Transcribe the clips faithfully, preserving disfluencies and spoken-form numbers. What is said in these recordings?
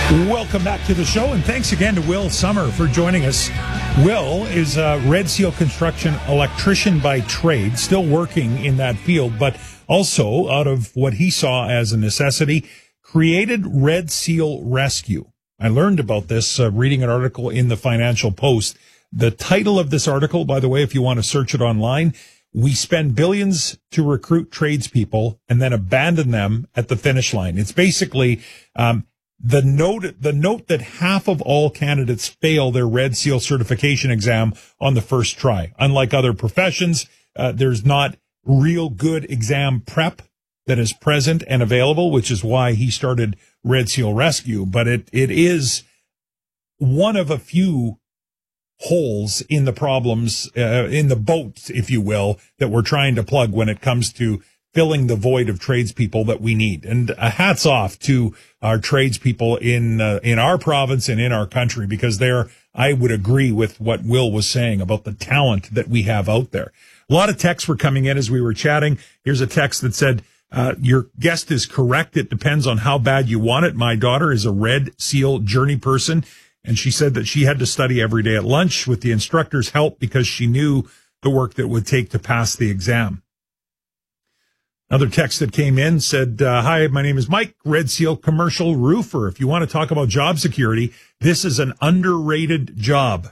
Welcome back to the show, and thanks again to Will Summer for joining us. Will is a Red Seal Construction electrician by trade, still working in that field, but also, out of what he saw as a necessity, created Red Seal Rescue. I learned about this uh, reading an article in the Financial Post. The title of this article, by the way, if you want to search it online, "We spend billions to recruit tradespeople and then abandon them at the finish line." It's basically um, the note the note that half of all candidates fail their Red Seal certification exam on the first try. Unlike other professions, uh, there's not real good exam prep that is present and available, which is why he started Red Seal Rescue. But it it is one of a few holes in the problems, uh, in the boat, if you will, that we're trying to plug when it comes to filling the void of tradespeople that we need. And uh, hats off to our tradespeople in uh, in our province and in our country, because they're, I would agree with what Will was saying about the talent that we have out there. A lot of texts were coming in as we were chatting. Here's a text that said, uh, your guest is correct. It depends on how bad you want it. My daughter is a Red Seal journey person, and she said that she had to study every day at lunch with the instructor's help because she knew the work that it would take to pass the exam. Another text that came in said, uh, hi, my name is Mike, Red Seal commercial roofer. If you want to talk about job security, this is an underrated job.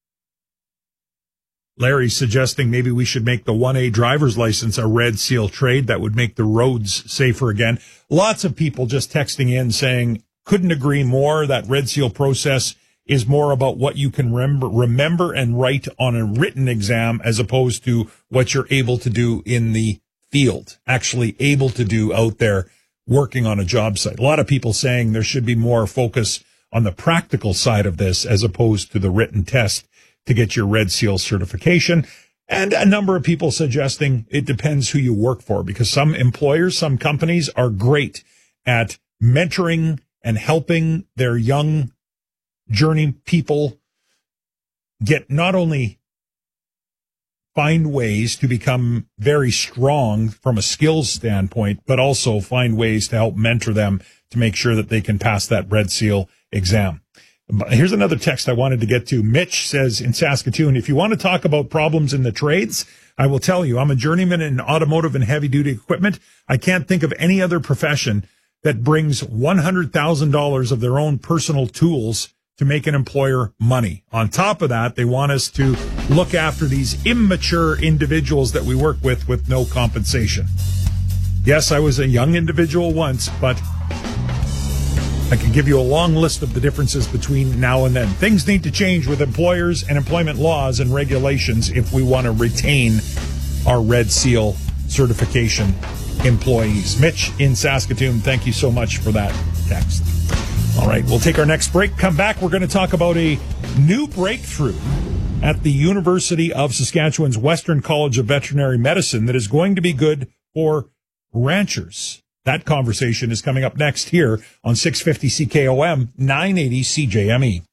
Larry's suggesting maybe we should make the one A driver's license a Red Seal trade. That would make the roads safer again. Lots of people just texting in saying, couldn't agree more. That Red Seal process is more about what you can remember, remember and write on a written exam as opposed to what you're able to do in the field, actually able to do out there working on a job site. A lot of people saying there should be more focus on the practical side of this as opposed to the written test to get your Red Seal certification. And a number of people suggesting it depends who you work for, because some employers, some companies are great at mentoring and helping their young journey people get not only find ways to become very strong from a skills standpoint, but also find ways to help mentor them to make sure that they can pass that Red Seal exam. Here's another text I wanted to get to. Mitch says in Saskatoon, if you want to talk about problems in the trades, I will tell you, I'm a journeyman in automotive and heavy-duty equipment. I can't think of any other profession that brings one hundred thousand dollars of their own personal tools to make an employer money. On top of that, they want us to look after these immature individuals that we work with with no compensation. Yes, I was a young individual once, but I can give you a long list of the differences between now and then. Things need to change with employers and employment laws and regulations if we want to retain our Red Seal certification employees. Mitch in Saskatoon, thank you so much for that text. All right, we'll take our next break. Come back. We're going to talk about a new breakthrough at the University of Saskatchewan's Western College of Veterinary Medicine that is going to be good for ranchers. That conversation is coming up next here on six fifty C K O M, nine eighty C J M E.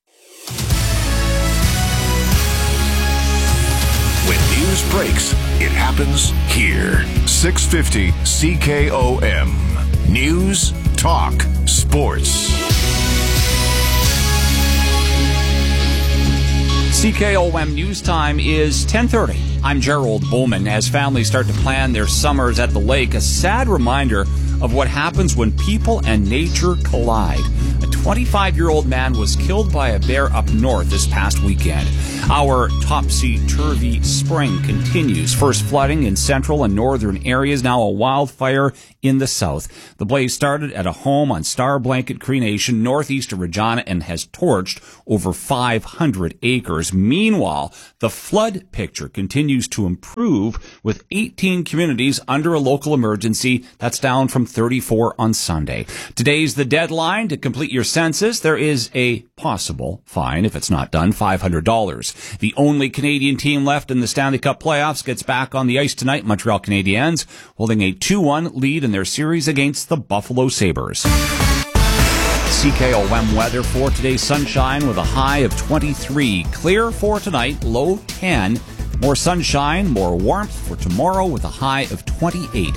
When news breaks, it happens here. six fifty C K O M. News, talk, sports. C K O M News Time is ten thirty. I'm Gerald Bowman. As families start to plan their summers at the lake, a sad reminder of what happens when people and nature collide. A twenty-five-year-old man was killed by a bear up north this past weekend. Our topsy-turvy spring continues. First flooding in central and northern areas, now a wildfire in the south. The blaze started at a home on Star Blanket Cree Nation, northeast of Regina, and has torched over five hundred acres. Meanwhile, the flood picture continues to improve, with eighteen communities under a local emergency. That's down from thirty-four on Sunday. Today's the deadline to complete your census. There is a possible fine, if it's not done, five hundred dollars. The only Canadian team left in the Stanley Cup playoffs gets back on the ice tonight. Montreal Canadiens holding a two one lead in their series against the Buffalo Sabres. C K O M weather for today: sunshine with a high of twenty-three. Clear for tonight, low ten. More sunshine, more warmth for tomorrow with a high of twenty-eight.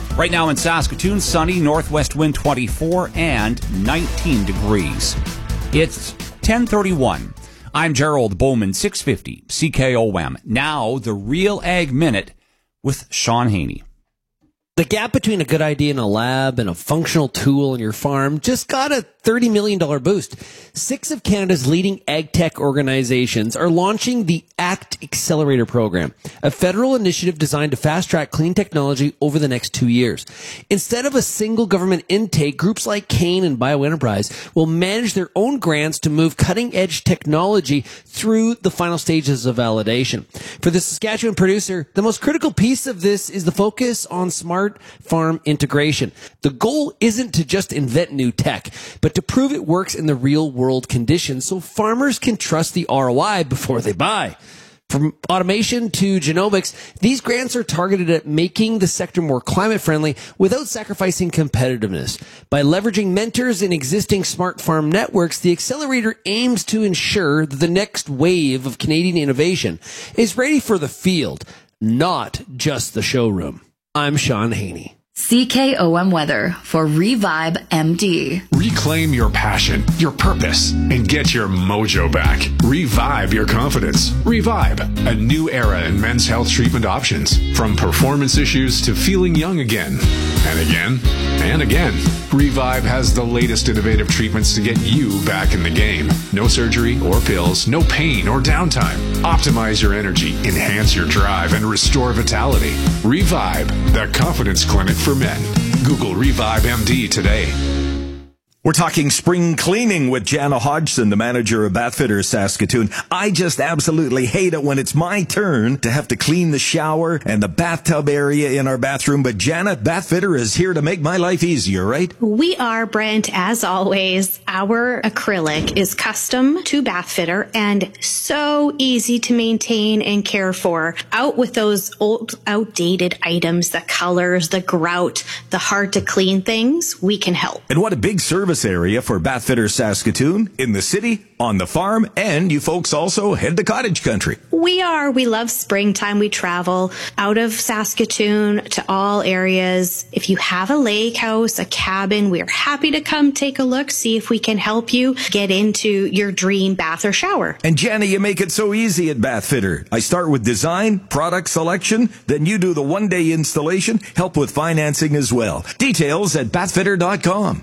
Right now in Saskatoon, sunny, northwest wind twenty-four and nineteen degrees. It's ten thirty-one. I'm Gerald Bowman, six fifty C K O M. Now, the Real Ag Minute with Sean Haney. The gap between a good idea in a lab and a functional tool in your farm just got a thirty million dollars boost. Six of Canada's leading ag tech organizations are launching the ACT Accelerator Program, a federal initiative designed to fast-track clean technology over the next two years. Instead of a single government intake, groups like Kane and BioEnterprise will manage their own grants to move cutting-edge technology through the final stages of validation. For the Saskatchewan producer, the most critical piece of this is the focus on smart farm integration. The goal isn't to just invent new tech, but to prove it works in the real world conditions so farmers can trust the R O I before they buy. From automation to genomics, these grants are targeted at making the sector more climate friendly without sacrificing competitiveness. By leveraging mentors in existing smart farm networks, the accelerator aims to ensure that the next wave of Canadian innovation is ready for the field, not just the showroom. I'm Sean Haney. C K O M weather for Revive M D. Reclaim your passion, your purpose, and get your mojo back. Revive your confidence. Revive, a new era in men's health treatment options. From performance issues to feeling young again. And again, and again. Revive has the latest innovative treatments to get you back in the game. No surgery or pills, no pain or downtime. Optimize your energy, enhance your drive, and restore vitality. Revive, the confidence clinic for men. Google Revive M D today. We're talking spring cleaning with Jana Hodgson, the manager of Bathfitters Saskatoon. I just absolutely hate it when it's my turn to have to clean the shower and the bathtub area in our bathroom. But Jana, Bathfitter is here to make my life easier, right? We are, Brent, as always. Our acrylic is custom to Bathfitter and so easy to maintain and care for. Out with those old, outdated items, the colors, the grout, the hard to clean things, we can help. And what a big service area for Bathfitters Saskatoon, in the city, on the farm, and you folks also head to cottage country. We are. We love springtime. We travel out of Saskatoon to all areas. If you have a lake house, a cabin, we are happy to come take a look, see if we can help you get into your dream bath or shower. And Jana, you make it so easy at Bathfitter. I start with design, product selection, then you do the one-day installation, help with financing as well. Details at bathfitter dot com.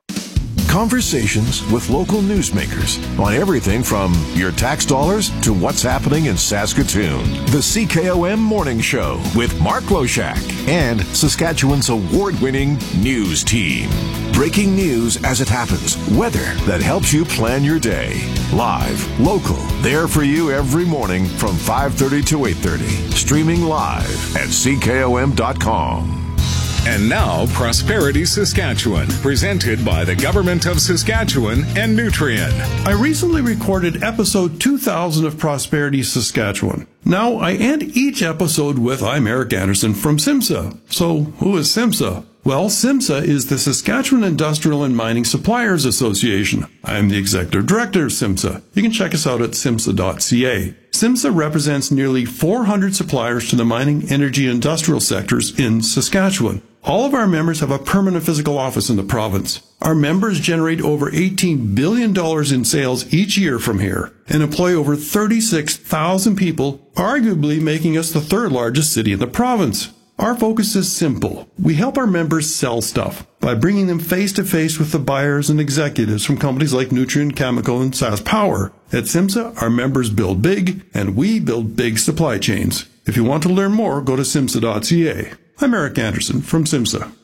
Conversations with local newsmakers on everything from your tax dollars to what's happening in Saskatoon. The C K O M Morning Show with Mark Loshak and Saskatchewan's award-winning news team. Breaking news as it happens. Weather that helps you plan your day. Live, local, there for you every morning from five thirty to eight thirty. Streaming live at C K O M dot com. And now, Prosperity Saskatchewan, presented by the Government of Saskatchewan and Nutrien. I recently recorded episode two thousand of Prosperity Saskatchewan. Now, I end each episode with I'm Eric Anderson from SIMSA. So, who is SIMSA? Well, SIMSA is the Saskatchewan Industrial and Mining Suppliers Association. I am the Executive Director of SIMSA. You can check us out at simsa dot c a. SIMSA represents nearly four hundred suppliers to the mining, energy, and industrial sectors in Saskatchewan. All of our members have a permanent physical office in the province. Our members generate over eighteen billion dollars in sales each year from here and employ over thirty-six thousand people, arguably making us the third largest city in the province. Our focus is simple. We help our members sell stuff by bringing them face-to-face with the buyers and executives from companies like Nutrien Chemical and SaskPower. At SIMSA, our members build big, and we build big supply chains. If you want to learn more, go to simsa dot c a. I'm Eric Anderson from SIMSA.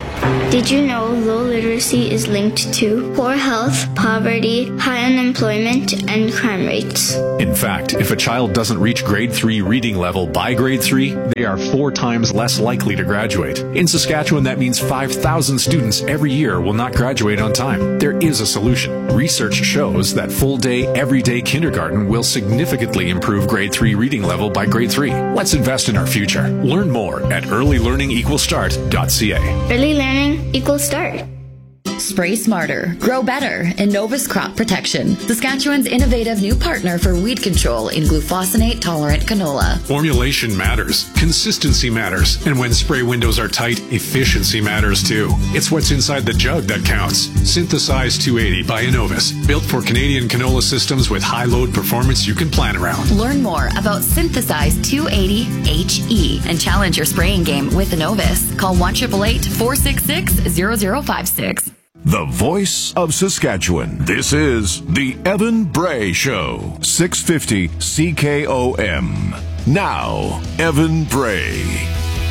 Did you know low literacy is linked to poor health, poverty, high unemployment, and crime rates? In fact, if a child doesn't reach grade three reading level by grade three, they are four times less likely to graduate. In Saskatchewan, that means five thousand students every year will not graduate on time. There is a solution. Research shows that full-day, everyday kindergarten will significantly improve grade three reading level by grade three. Let's invest in our future. Learn more at early learning equals start dot c a. Early learning equals start. Spray smarter, grow better, Innovus Crop Protection, Saskatchewan's innovative new partner for weed control in glufosinate-tolerant canola. Formulation matters, consistency matters, and when spray windows are tight, efficiency matters too. It's what's inside the jug that counts. Synthesize two eighty by Innovus, built for Canadian canola systems with high load performance you can plan around. Learn more about Synthesize two eighty H E and challenge your spraying game with Innovus. Call one eight eight eight, four six six, zero zero five six. The voice of Saskatchewan. This is the Evan Bray Show. six fifty C K O M. Now, Evan Bray.